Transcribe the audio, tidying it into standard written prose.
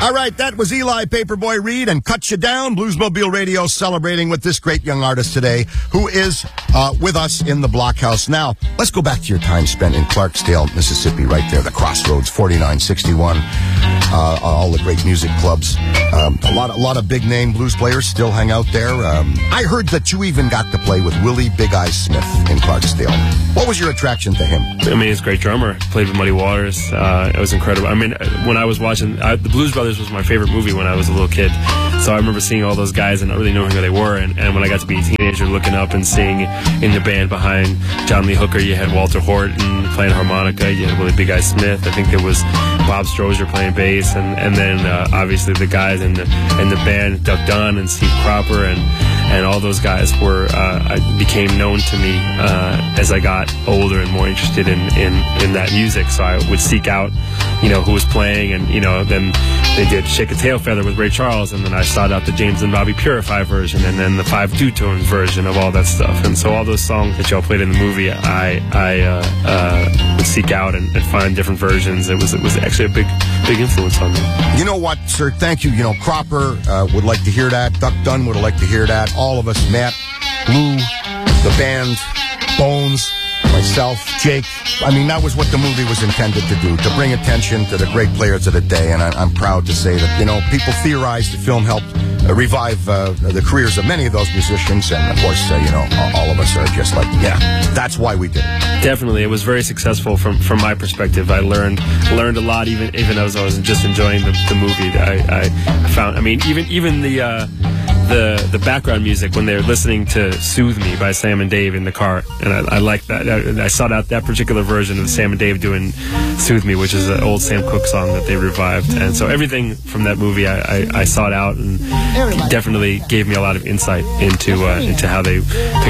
All right, that was Eli Paperboy Reed and Cut You Down. Bluesmobile Radio celebrating with this great young artist today who is with us in the Blockhouse. Now, let's go back to your time spent in Clarksdale, Mississippi, right there, the Crossroads, 4961. All the great music clubs. A lot of big-name blues players still hang out there. I heard that you even got to play with Willie Big Eye Smith in Clarksdale. What was your attraction to him? I mean, he's a great drummer. Played with Muddy Waters. It was incredible. I mean, when I was watching, The Blues Brothers was my favorite movie when I was a little kid. So I remember seeing all those guys and not really knowing who they were. And when I got to be a teenager, looking up and seeing in the band behind John Lee Hooker, you had Walter Horton playing harmonica. You had Willie Big Eye Smith. I think there was Bob Strozier playing bass, and then obviously the guys in the band, Duck Dunn and Steve Cropper and all those guys became known to me as I got older and more interested in that music. So I would seek out, who was playing, and then they did Shake a Tail Feather with Ray Charles, and then I sought out the James and Bobby Purify version, and then the 5 two-tone version of all that stuff. And so all those songs that y'all played in the movie, I would seek out and find different versions. It was actually a big influence on me. You know what, sir? Thank you. Cropper would like to hear that. Duck Dunn would like to hear that. All of us, Matt, Lou, the band, Bones, myself, Jake. I mean, that was what the movie was intended to do, to bring attention to the great players of the day. And I'm proud to say that, people theorized the film helped revive the careers of many of those musicians. And, of course, all of us are just like, yeah, that's why we did it. Definitely. It was very successful from my perspective. I learned a lot, even as I was just enjoying the movie. I found, I mean, even the background music when they're listening to Soothe Me by Sam and Dave in the car, and I like that. I sought out that particular version of Sam and Dave doing Soothe Me, which is an old Sam Cooke song that they revived. And so everything from that movie I sought out, and definitely gave me a lot of insight into how they